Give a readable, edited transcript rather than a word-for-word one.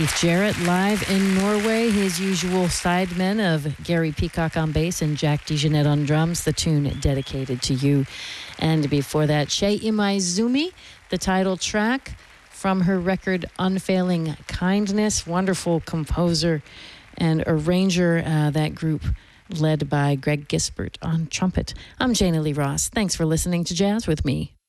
Keith Jarrett live in Norway. His usual sidemen of Gary Peacock on bass and Jack DeJohnette on drums. The tune dedicated to you. And before that, Shei Imaizumi, the title track from her record Unfailing Kindness. Wonderful composer and arranger, that group led by Greg Gisbert on trumpet. I'm Jana Lee Ross. Thanks for listening to Jazz with Me.